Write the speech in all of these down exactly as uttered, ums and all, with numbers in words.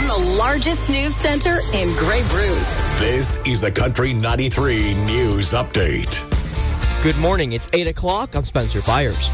from the largest news center in Grey Bruce. This is the Country ninety-three News Update. Good morning. It's eight o'clock. I'm Spencer Byers.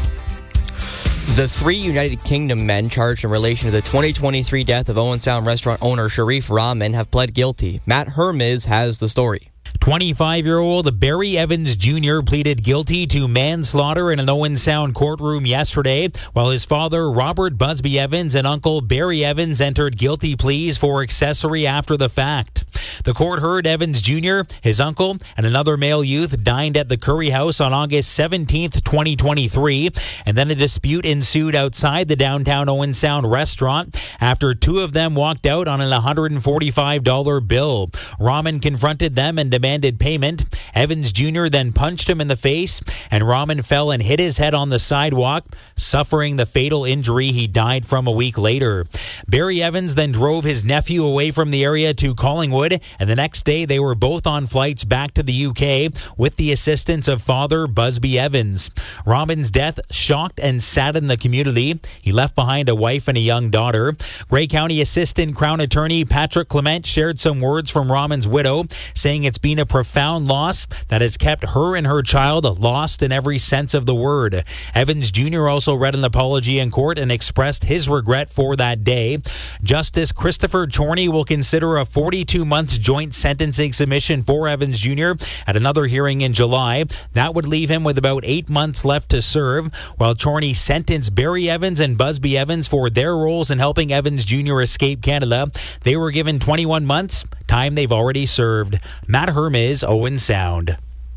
The three United Kingdom men charged in relation to the twenty twenty-three death of Owen Sound restaurant owner Sharif Rahman have pled guilty. Matt Hermes has the story. twenty-five-year-old Barry Evans Junior pleaded guilty to manslaughter in an Owen Sound courtroom yesterday, while his father, Robert Busby Evans, and uncle Barry Evans entered guilty pleas for accessory after the fact. The court heard Evans Junior, his uncle, and another male youth dined at the Curry House on August seventeenth, twenty twenty-three, and then a dispute ensued outside the downtown Owen Sound restaurant after two of them walked out on an one hundred forty-five dollars bill. Rahman confronted them and demanded payment. Evans Junior then punched him in the face, and Rahman fell and hit his head on the sidewalk, suffering the fatal injury he died from a week later. Barry Evans then drove his nephew away from the area to Collingwood, and the next day they were both on flights back to the U K with the assistance of father Busby Evans. Rahman's death shocked and saddened the community. He left behind a wife and a young daughter. Grey County Assistant Crown Attorney Patrick Clement shared some words from Rahman's widow, saying it's been a profound loss that has kept her and her child lost in every sense of the word. Evans Junior also read an apology in court and expressed his regret for that day. Justice Christopher Chorney will consider a forty-two months joint sentencing submission for Evans Junior at another hearing in July. That would leave him with about eight months left to serve, while Chorney sentenced Barry Evans and Busby Evans for their roles in helping Evans Junior escape Canada. They were given twenty-one months, time they've already served. Matt Hermes, Owen Sound.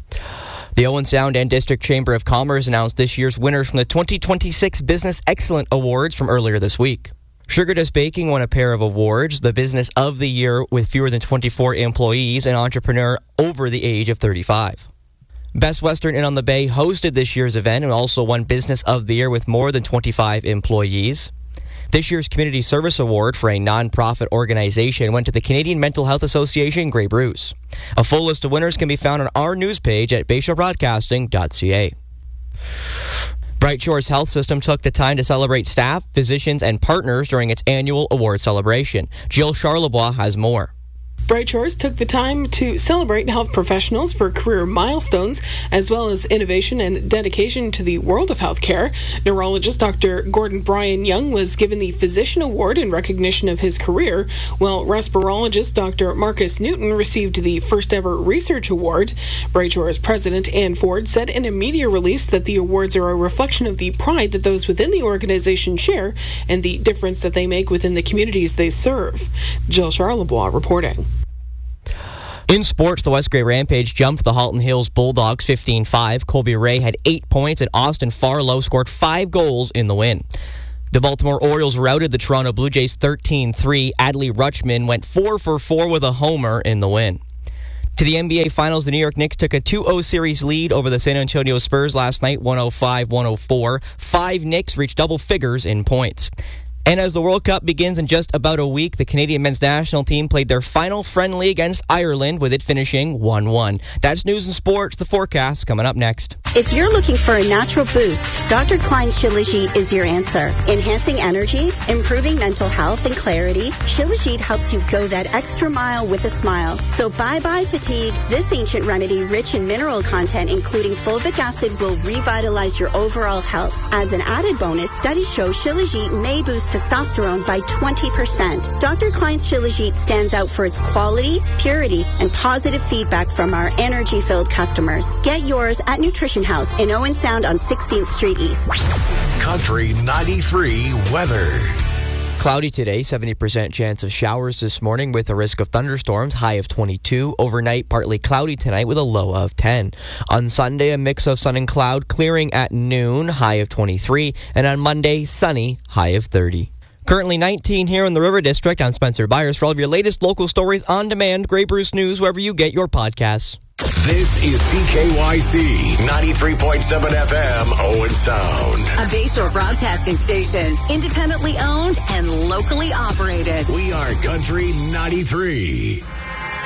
The Owen Sound and District Chamber of Commerce announced this year's winners from the twenty twenty-six Business Excellence Awards from earlier this week. Sugar Dust Baking won a pair of awards, the Business of the Year with fewer than twenty-four employees and Entrepreneur over the age of thirty-five. Best Western Inn on the Bay hosted this year's event and also won Business of the Year with more than twenty-five employees. This year's Community Service Award for a non-profit organization went to the Canadian Mental Health Association, Grey Bruce. A full list of winners can be found on our news page at bayshore broadcasting dot c a. Bright Shores Health System took the time to celebrate staff, physicians, and partners during its annual award celebration. Jill Charlebois has more. Bright Shores took the time to celebrate health professionals for career milestones, as well as innovation and dedication to the world of healthcare. Neurologist Doctor Gordon Brian Young was given the Physician Award in recognition of his career, while respirologist Doctor Marcus Newton received the first ever Research Award. Bright Shores President Ann Ford said in a media release that the awards are a reflection of the pride that those within the organization share and the difference that they make within the communities they serve. Jill Charlebois reporting. In sports, the West Grey Rampage jumped the Halton Hills Bulldogs fifteen five. Colby Ray had eight points, and Austin Farlow scored five goals in the win. The Baltimore Orioles routed the Toronto Blue Jays thirteen three. Adley Rutschman went four for four with a homer in the win. To the N B A Finals, the New York Knicks took a two oh series lead over the San Antonio Spurs last night, one oh five one oh four. Five Knicks reached double figures in points. And as the World Cup begins in just about a week, the Canadian men's national team played their final friendly against Ireland, with it finishing one one. That's news and sports. The forecast coming up next. If you're looking for a natural boost, Doctor Klein's Shilajit is your answer. Enhancing energy, improving mental health and clarity, Shilajit helps you go that extra mile with a smile. So bye-bye fatigue. This ancient remedy, rich in mineral content, including fulvic acid, will revitalize your overall health. As an added bonus, studies show Shilajit may boost testosterone by twenty percent. Doctor Klein's Shilajit stands out for its quality, purity, and positive feedback from our energy-filled customers. Get yours at Nutrition House in Owen Sound on sixteenth Street East. Country ninety-three weather. Cloudy today, seventy percent chance of showers this morning with a risk of thunderstorms, high of twenty-two. Overnight, partly cloudy tonight with a low of ten. On Sunday, a mix of sun and cloud, clearing at noon, high of twenty-three. And on Monday, sunny, high of thirty. Currently nineteen here in the River District. I'm Spencer Byers. For all of your latest local stories on demand, Grey Bruce News, wherever you get your podcasts. This is C K Y C ninety-three point seven F M, Owen Sound. A Bayshore broadcasting station, independently owned and locally operated. We are Country ninety-three.